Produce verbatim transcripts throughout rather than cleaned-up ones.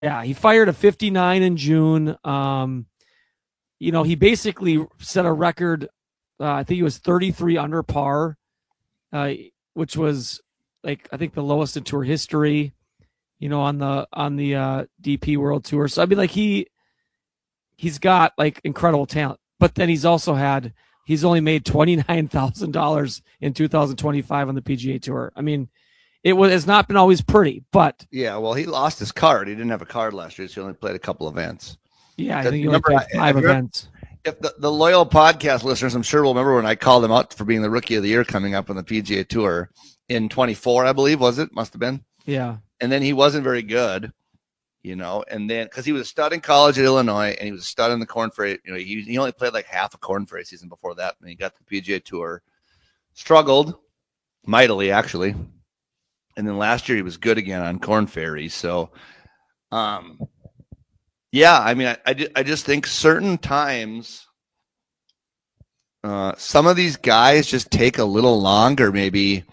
Yeah, he fired a fifty-nine in June. Um, you know, he basically set a record. Uh, I think he was thirty-three under par, uh, which was like I think the lowest in tour history. You know, on the on the uh, D P World Tour. So I mean, like he he's got like incredible talent, but then he's also had he's only made twenty-nine thousand dollars in two thousand twenty-five on the P G A Tour. I mean, it was it's not been always pretty, but yeah, well, he lost his card. He didn't have a card last year, so he only played a couple events. Yeah, I think he only played five events. If the, the loyal podcast listeners, I'm sure will remember when I called him out for being the rookie of the year coming up on the P G A Tour in twenty-four, I believe, was it? Must have been. Yeah. And then he wasn't very good, you know, and then because he was a stud in college at Illinois and he was a stud in the Corn Ferry, you know, he, he only played like half a Corn Ferry season before that. And he got the P G A Tour, struggled mightily, actually. And then last year he was good again on Corn Ferry. So, um, yeah, I mean, I, I, I just think certain times uh, some of these guys just take a little longer maybe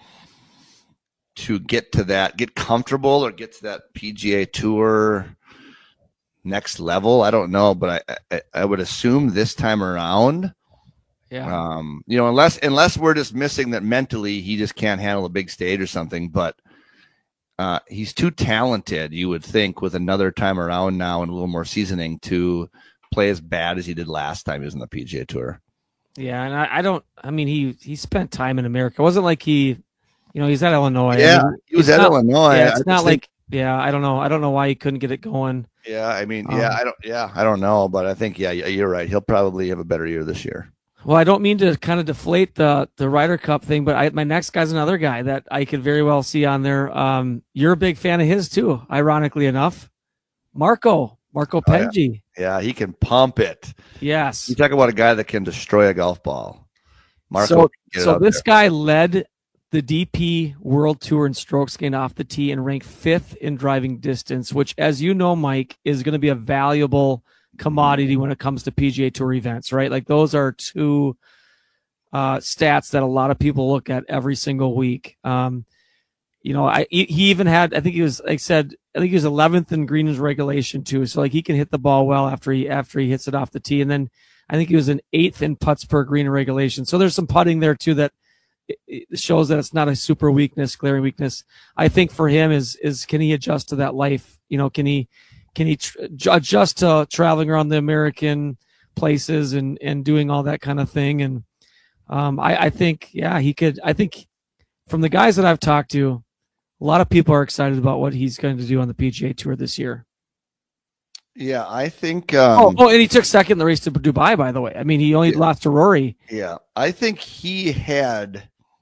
to get to that, get comfortable or get to that P G A Tour next level. I don't know, but I, I, I would assume this time around, yeah, um, you know, unless unless we're just missing that mentally he just can't handle a big stage or something. But uh, he's too talented, you would think, with another time around now and a little more seasoning to play as bad as he did last time he was on the P G A Tour. Yeah, and I, I don't. I mean, he he spent time in America. It wasn't like he. You know, he's at Illinois. Yeah, I mean, he was at not, Illinois. Yeah, it's I not like, think, yeah, I don't know. I don't know why he couldn't get it going. Yeah, I mean, um, yeah, I don't, yeah, I don't know, but I think, yeah, you're right. He'll probably have a better year this year. Well, I don't mean to kind of deflate the the Ryder Cup thing, but I, my next guy's another guy that I could very well see on there. Um, you're a big fan of his too, ironically enough. Marco, Marco Penggi. Oh, yeah. yeah, he can pump it. Yes. You talk about a guy that can destroy a golf ball. Marco. So, so this there. guy led the D P World Tour in strokes gained off the tee and ranked fifth in driving distance, which, as you know, Mike, is going to be a valuable commodity when it comes to P G A Tour events, right? Like those are two uh, stats that a lot of people look at every single week. Um, you know, I he even had, I think he was, like I said, I think he was eleventh in greens regulation too. So like he can hit the ball well after he after he hits it off the tee, and then I think he was an eighth in putts per green regulation. So there's some putting there too that it shows that it's not a super weakness, glaring weakness. I think for him is is can he adjust to that life? You know, can he can he tr- adjust to traveling around the American places and and doing all that kind of thing? And um, I, I think yeah, he could. I think from the guys that I've talked to, a lot of people are excited about what he's going to do on the P G A Tour this year. Yeah, I think. Um, oh, oh, and he took second in the race to Dubai, by the way. I mean, he only yeah, lost to Rory. Yeah, I think he had.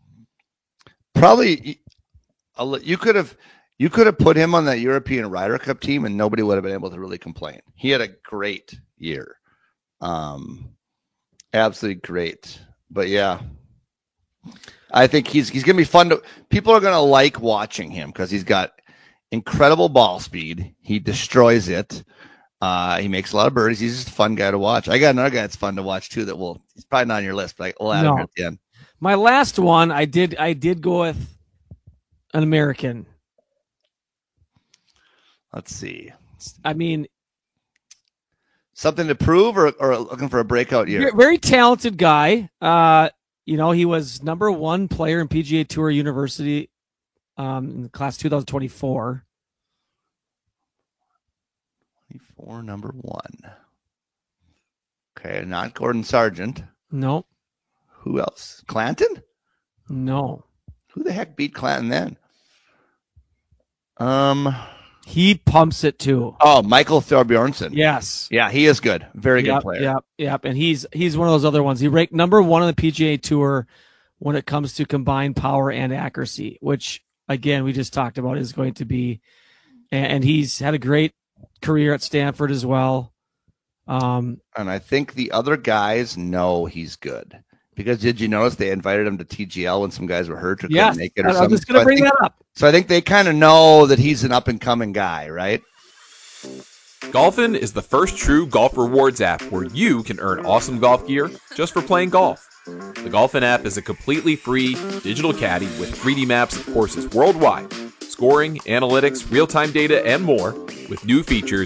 Probably, you could have you could have put him on that European Ryder Cup team, and nobody would have been able to really complain. He had a great year, um, absolutely great. But yeah, I think he's he's gonna be fun to. People are gonna like watching him because he's got incredible ball speed. He destroys it. Uh, he makes a lot of birdies. He's just a fun guy to watch. I got another guy that's fun to watch too. That will he's probably not on your list, but we'll add no. him at the end. My last one, I did I did go with an American. Let's see. I mean, something to prove or, or looking for a breakout year? Very talented guy. Uh, you know, he was number one player in P G A Tour University um, in class two thousand twenty-four. twenty-four, number one. Okay, not Gordon Sargent. No. Who else? Clanton? No. Who the heck beat Clanton then? Um, he pumps it too. Oh, Michael Thorbjornsen. Yes. Yeah, he is good. Very yep, good player. Yep, yep. And he's he's one of those other ones. He ranked number one on the P G A Tour when it comes to combined power and accuracy, which again we just talked about is going to be. And he's had a great career at Stanford as well. Um, and I think the other guys know he's good. Because did you notice they invited him to T G L when some guys were hurt or yes, couldn't make it or I something? I was just going to so bring think, that up. So I think they kind of know that he's an up-and-coming guy, right? Golfin is the first true golf rewards app where you can earn awesome golf gear just for playing golf. The Golfin app is a completely free digital caddy with three D maps of courses worldwide, scoring, analytics, real-time data, and more, with new features